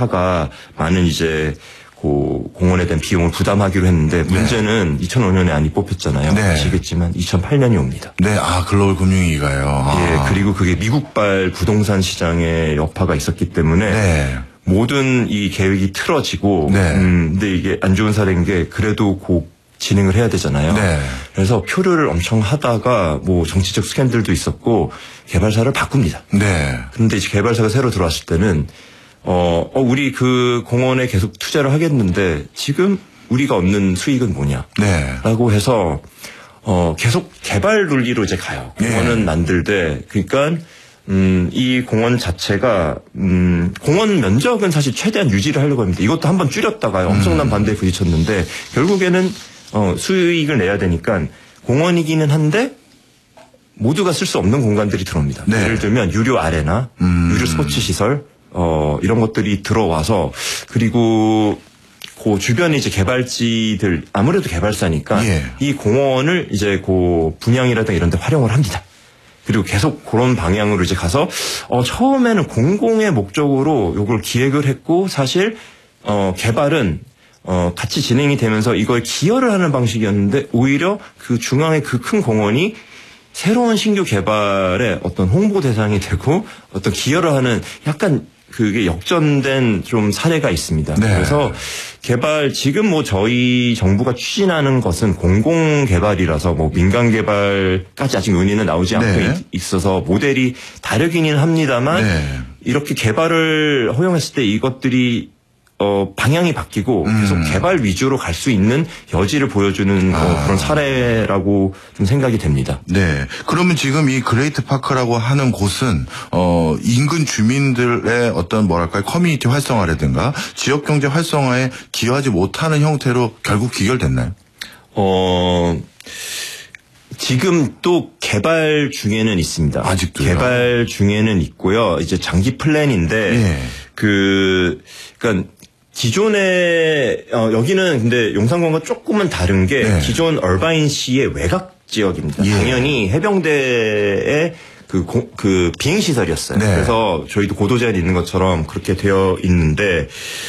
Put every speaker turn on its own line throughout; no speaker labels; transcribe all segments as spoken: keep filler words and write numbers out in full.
사가 많은 이제 그 공원에 대한 비용을 부담하기로 했는데 문제는 네. 이천오 년에 안이 뽑혔잖아요. 네. 아시겠지만 이천팔 년이 옵니다.
네, 아 글로벌 금융위기가요. 아.
예, 그리고 그게 미국발 부동산 시장의 여파가 있었기 때문에 네. 모든 이 계획이 틀어지고, 네. 음, 근데 이게 안 좋은 사례인 게 그래도 곧 진행을 해야 되잖아요. 네. 그래서 표류를 엄청 하다가 뭐 정치적 스캔들도 있었고 개발사를 바꿉니다. 네. 근데 이제 개발사가 새로 들어왔을 때는 어, 어, 우리 그 공원에 계속 투자를 하겠는데 지금 우리가 얻는 수익은 뭐냐. 네. 라고 해서, 어, 계속 개발 논리로 이제 가요. 공원은 네. 만들되, 그러니까, 음, 이 공원 자체가, 음, 공원 면적은 사실 최대한 유지를 하려고 합니다. 이것도 한번 줄였다가 엄청난 음. 반대에 부딪혔는데, 결국에는, 어, 수익을 내야 되니까 공원이기는 한데, 모두가 쓸 수 없는 공간들이 들어옵니다. 네. 예를 들면, 유료 아레나, 음. 유료 스포츠 시설, 어, 이런 것들이 들어와서, 그리고, 그 주변에 이제 개발지들, 아무래도 개발사니까, 예. 이 공원을 이제 그 분양이라든가 이런 데 활용을 합니다. 그리고 계속 그런 방향으로 이제 가서, 어, 처음에는 공공의 목적으로 요걸 기획을 했고, 사실, 어, 개발은, 어, 같이 진행이 되면서 이걸 기여를 하는 방식이었는데, 오히려 그 중앙의 그 큰 공원이 새로운 신규 개발의 어떤 홍보 대상이 되고, 어떤 기여를 하는 약간 그게 역전된 좀 사례가 있습니다. 네. 그래서 개발 지금 뭐 저희 정부가 추진하는 것은 공공 개발이라서 뭐 민간 개발까지 아직 논의는 나오지 않고 네. 있어서 모델이 다르기는 합니다만 네. 이렇게 개발을 허용했을 때 이것들이 어, 방향이 바뀌고 계속 음. 개발 위주로 갈 수 있는 여지를 보여주는 아. 어, 그런 사례라고 좀 생각이 됩니다.
네. 그러면 지금 이 그레이트 파크라고 하는 곳은 어, 인근 주민들의 어떤 뭐랄까요 커뮤니티 활성화라든가 지역 경제 활성화에 기여하지 못하는 형태로 결국 귀결됐나요? 어.
지금 또 개발 중에는 있습니다.
아직도요?
개발 중에는 있고요. 이제 장기 플랜인데 예. 그 그러니까 기존에 어, 여기는 근데 용산공원과 조금은 다른 게 네. 기존 얼바인시의 외곽 지역입니다. 예. 당연히 해병대의 그, 공, 그 비행시설이었어요. 네. 그래서 저희도 고도 제한이 있는 것처럼 그렇게 되어 있는데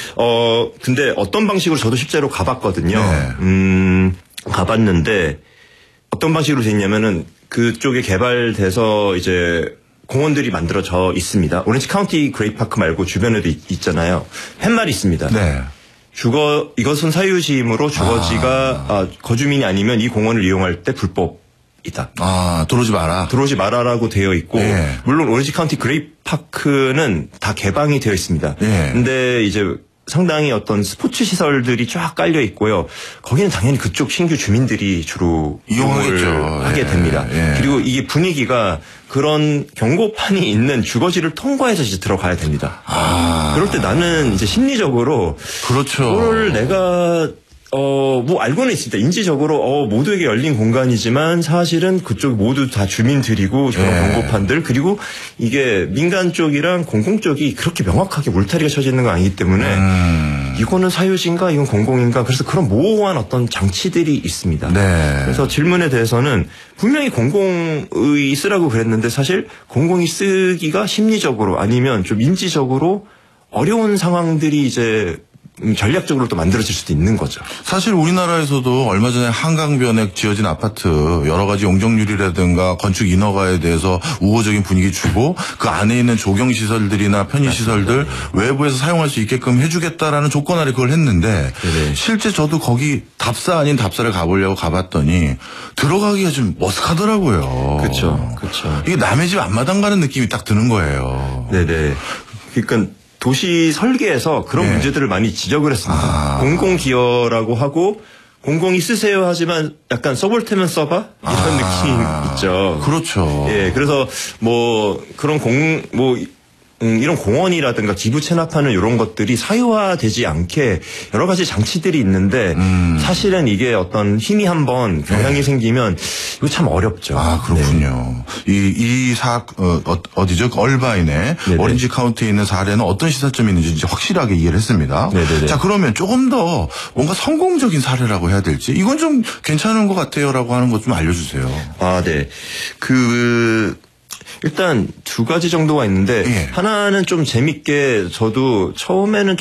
어 근데 어떤 방식으로 저도 실제로 가봤거든요. 네. 음 가봤는데 어떤 방식으로 됐냐면은 그쪽에 개발돼서 이제 공원들이 만들어져 있습니다. 오렌지 카운티 그레이트 파크 말고 주변에도 있, 있잖아요. 팻말이 있습니다. 네. 주거 이것은 사유지이므로 주거지가 아. 아, 거주민이 아니면 이 공원을 이용할 때 불법이다.
아 들어오지 마라.
들어오지 마라라고 되어 있고 네. 물론 오렌지 카운티 그레이트 파크는 다 개방이 되어 있습니다. 네. 근데 이제 상당히 어떤 스포츠 시설들이 쫙 깔려 있고요. 거기는 당연히 그쪽 신규 주민들이 주로 이용을 하게 예, 됩니다. 예. 그리고 이게 분위기가 그런 경고판이 있는 주거지를 통과해서 이제 들어가야 됩니다. 아. 그럴 때 나는 이제 심리적으로
그렇죠.
그걸 내가 어, 뭐 알고는 있습니다. 인지적으로 어, 모두에게 열린 공간이지만 사실은 그쪽 모두 다 주민들이고 저런 예. 경고판들 그리고 이게 민간 쪽이랑 공공 쪽이 그렇게 명확하게 물타리가 쳐져 있는 거 아니기 때문에 음. 이거는 사유지인가 이건 공공인가 그래서 그런 모호한 어떤 장치들이 있습니다. 네. 그래서 질문에 대해서는 분명히 공공의 쓰라고 그랬는데 사실 공공이 쓰기가 심리적으로 아니면 좀 인지적으로 어려운 상황들이 이제 전략적으로 또 만들어질 수도 있는 거죠.
사실 우리나라에서도 얼마 전에 한강변에 지어진 아파트 여러 가지 용적률이라든가 건축 인허가에 대해서 우호적인 분위기 주고 그 안에 있는 조경시설들이나 편의시설들 외부에서 사용할 수 있게끔 해주겠다라는 조건 아래 그걸 했는데 네네. 실제 저도 거기 답사 아닌 답사를 가보려고 가봤더니 들어가기가 좀 머쓱하더라고요.
그렇죠. 그렇죠.
이게 남의 집 앞마당 가는 느낌이 딱 드는 거예요.
네네. 그러니까 도시 설계에서 그런 네. 문제들을 많이 지적을 했습니다. 아. 공공기여라고 하고 공공이 쓰세요 하지만 약간 써볼 테면 써봐 이런 아. 느낌 있죠.
그렇죠.
예, 그래서 뭐 그런 공 뭐 음, 이런 공원이라든가 기부 체납하는 이런 것들이 사유화되지 않게 여러 가지 장치들이 있는데 음. 사실은 이게 어떤 힘이 한번 경향이 네. 생기면 이거 참 어렵죠.
아 그렇군요. 네. 이, 이 사, 어, 어디죠? 얼바인의 오렌지 카운티에 있는 사례는 어떤 시사점이 있는지 이제 확실하게 이해를 했습니다. 네네네. 자 그러면 조금 더 뭔가 성공적인 사례라고 해야 될지 이건 좀 괜찮은 것 같아요라고 하는 것 좀 알려주세요.
아 네. 그 일단 두 가지 정도가 있는데 예. 하나는 좀 재밌게 저도 처음에는